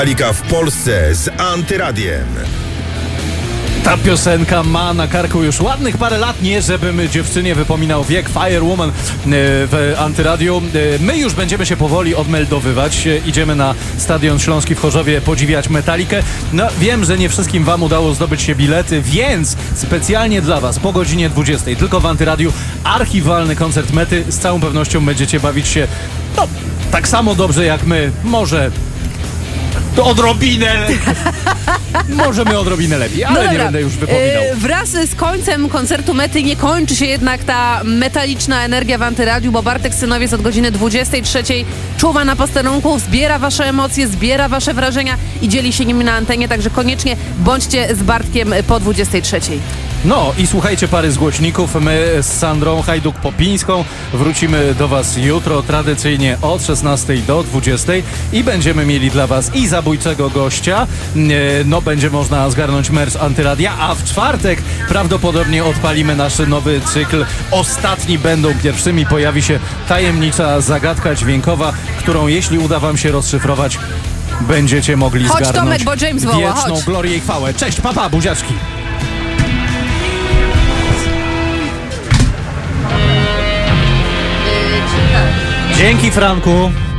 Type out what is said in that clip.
Metallica w Polsce z Antyradiem. Ta piosenka ma na karku już ładnych parę lat, nie żebym dziewczynie wypominał wiek. Firewoman w Antyradiu. My już będziemy się powoli odmeldowywać. Idziemy na Stadion Śląski w Chorzowie podziwiać Metallikę. No, wiem, że nie wszystkim wam udało zdobyć się bilety, więc specjalnie dla was po godzinie 20 tylko w Antyradiu archiwalny koncert Mety. Z całą pewnością będziecie bawić się tak samo dobrze jak my. Może to odrobinę. Może my odrobinę lepiej, ale nie będę już wypominał. Wraz z końcem koncertu Mety nie kończy się jednak ta metaliczna energia w Antyradiu, bo Bartek Synowiec od godziny 23 czuwa na posterunku, zbiera wasze emocje, zbiera wasze wrażenia i dzieli się nimi na antenie, także koniecznie bądźcie z Bartkiem po 23. No i słuchajcie pary z głośników. My z Sandrą Hajduk-Popińską wrócimy do was jutro tradycyjnie od 16 do 20 i będziemy mieli dla was i zabójczego gościa. No będzie można zgarnąć merch Antyradia, a w czwartek prawdopodobnie odpalimy nasz nowy cykl. Ostatni będą pierwszymi. Pojawi się tajemnicza zagadka dźwiękowa, którą jeśli uda wam się rozszyfrować, będziecie mogli zgarnąć Tomek, bo James woła, wieczną chodź. glorię i chwałę. Cześć, papa, buziaczki. Dzięki, Franku.